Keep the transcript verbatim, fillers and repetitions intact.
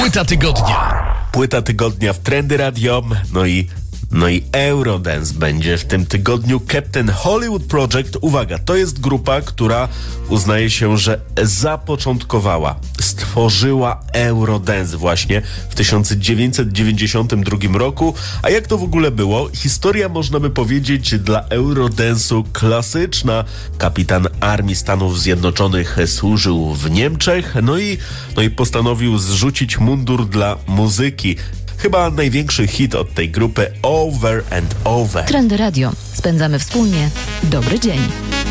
Płyta tygodnia. Płyta tygodnia w Trendy Radio, no i No i Eurodance będzie w tym tygodniu. Captain Hollywood Project, uwaga, to jest grupa, która uznaje się, że zapoczątkowała, stworzyła Eurodance właśnie w tysiąc dziewięćset dziewięćdziesiątym drugim roku. A jak to w ogóle było? Historia, można by powiedzieć, dla Eurodance'u klasyczna. Kapitan Armii Stanów Zjednoczonych służył w Niemczech, no i, no i postanowił zrzucić mundur dla muzyki. Chyba największy hit od tej grupy, Over and Over. Trendy Radio. Spędzamy wspólnie dobry dzień.